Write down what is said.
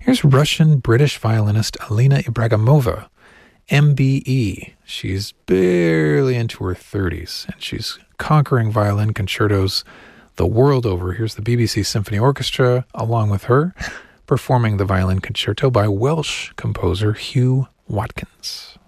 Here's Russian-British violinist Alina Ibragimova, MBE. She's barely into her 30s, and she's conquering violin concertos the world over. Here's the BBC Symphony Orchestra, along with her, performing the violin concerto by Welsh composer Hugh Watkins.